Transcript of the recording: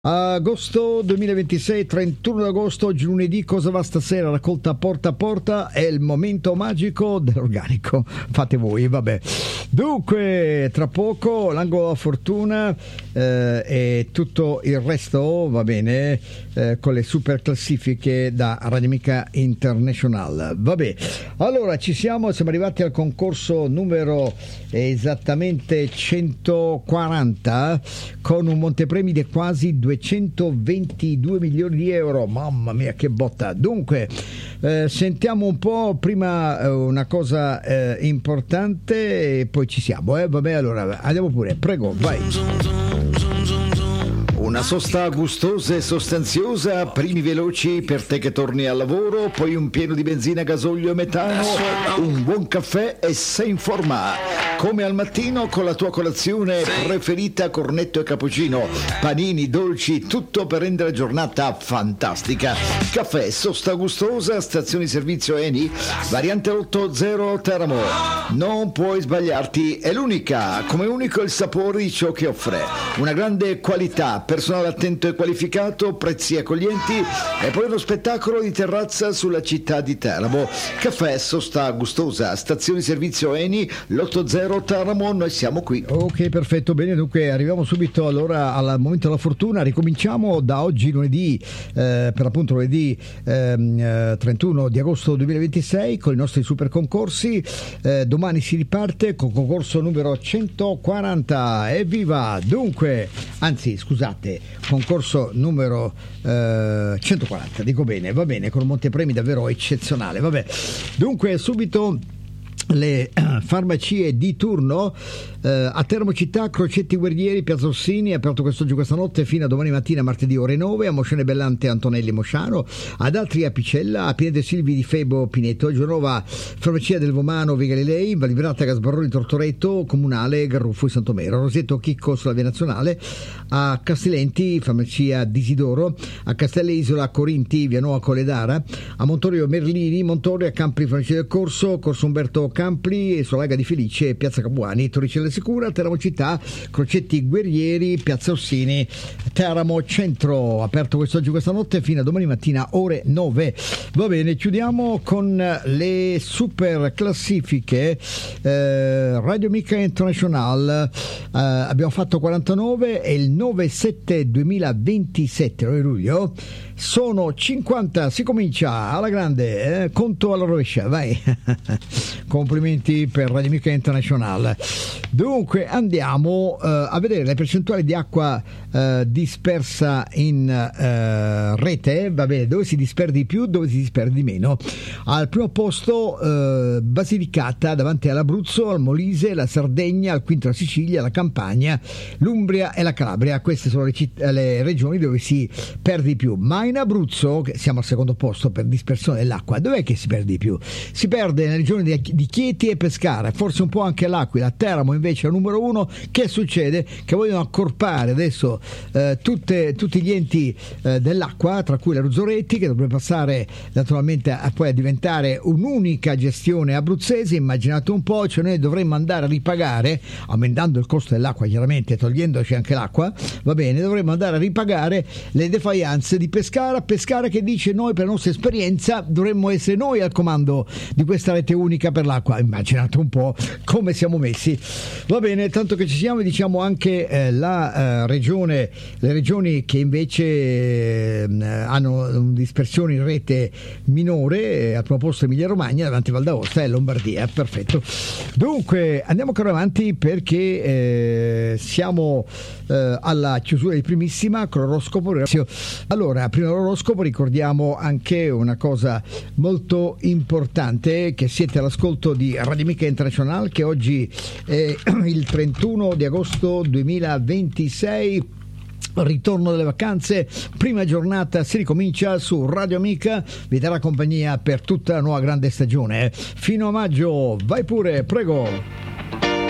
Agosto 2026, 31 agosto, oggi lunedì. Cosa va stasera? Raccolta porta a porta, è il momento magico dell'organico. Fate voi, vabbè. Dunque, tra poco l'angolo della fortuna e tutto il resto, va bene, con le super classifiche da Radio Amica International. Vabbè, allora siamo arrivati al concorso numero esattamente 140 con un montepremi di quasi 222 milioni di euro. Mamma mia, che botta. Dunque, sentiamo un po' prima una cosa importante e poi ci siamo. Vabbè, allora andiamo pure, prego, vai. Una sosta gustosa e sostanziosa, primi veloci per te che torni al lavoro, poi un pieno di benzina, gasolio e metano, un buon caffè e sei in forma. Come al mattino con la tua colazione preferita, cornetto e cappuccino, panini, dolci, tutto per rendere la giornata fantastica. Caffè, sosta gustosa, stazione di servizio Eni, variante 80 Teramo. Non puoi sbagliarti, è l'unica, come unico il sapore di ciò che offre. Una grande qualità, personale attento e qualificato, prezzi accoglienti e poi uno spettacolo di terrazza sulla città di Teramo. Caffè, sosta gustosa, stazione di servizio Eni, l'80 Teramo, noi siamo qui. Ok, perfetto, bene, dunque arriviamo subito allora al momento della fortuna. Ricominciamo da oggi lunedì, per l'appunto lunedì 31 di agosto 2026 con i nostri super concorsi. Domani si riparte con concorso numero 140. Evviva! Dunque, anzi scusate, concorso numero 140, dico bene, va bene, con un montepremi davvero eccezionale. Vabbè, dunque subito le farmacie di turno a Teramo Città, Crocetti Guerrieri, Piazza Orsini, aperto quest'oggi, questa notte fino a domani mattina, martedì ore 9, a Moscione Bellante, Antonelli Mosciano, ad Altri a Picella, a Pinete Silvi di Febo Pineto, a Giovanova Farmacia del Vomano Via Galilei, Valibrata Gasbarroni Tortoretto, Comunale Garruffo e Santomero, a Roseto Chicco sulla Via Nazionale, a Castellenti Farmacia d'Isidoro, a Castelle Isola Corinti Via Nuova Colledara, a Montorio Merlini Montorio, a Campri Farmacia del Corso Umberto Campli e sulla Laga di Felice, Piazza Capuani, Torricella Sicura, Teramo Città, Crocetti Guerrieri, Piazza Orsini, Teramo Centro, aperto quest'oggi, questa notte fino a domani mattina ore 9. Va bene, chiudiamo con le super classifiche Radio Amica International. Abbiamo fatto 49 e il 9-7 2027, 9 luglio, sono 50. Si comincia alla grande, conto alla rovescia, vai. Complimenti per Radio Amica International. Dunque andiamo a vedere le percentuali di acqua dispersa in rete, va bene, dove si disperde di più, dove si disperde di meno. Al primo posto Basilicata, davanti all'Abruzzo, al Molise, la Sardegna, al quinto la Sicilia, la Campania, l'Umbria e la Calabria. Queste sono le regioni dove si perde di più. Ma in Abruzzo, che siamo al secondo posto per dispersione dell'acqua, dov'è che si perde di più? Si perde nelle regioni di Chieti e Pescara, forse un po' anche l'Aquila. Teramo invece è il numero uno. Che succede? Che vogliono accorpare adesso tutti gli enti dell'acqua, tra cui la Ruzzoretti, che dovrebbe passare naturalmente poi a diventare un'unica gestione abruzzese. Immaginate un po', cioè noi dovremmo andare a ripagare, aumentando il costo dell'acqua chiaramente, togliendoci anche l'acqua, va bene, dovremmo andare a ripagare le defaillance di Pescara che dice: noi per la nostra esperienza dovremmo essere noi al comando di questa rete unica per l'acqua. Immaginate un po' come siamo messi. Va bene, tanto che ci siamo, diciamo anche le regioni che invece hanno dispersione in rete minore, al primo posto Emilia Romagna, davanti Val d'Aosta e Lombardia. Perfetto. Dunque andiamo ancora avanti perché siamo alla chiusura di primissima con l'oroscopo. Allora, prima dell'oroscopo ricordiamo anche una cosa molto importante, che siete all'ascolto di Radio Amica International, che oggi è il 31 di agosto 2026, ritorno delle vacanze, prima giornata, si ricomincia su Radio Amica, vi darà compagnia per tutta la nuova grande stagione fino a maggio. Vai pure, prego.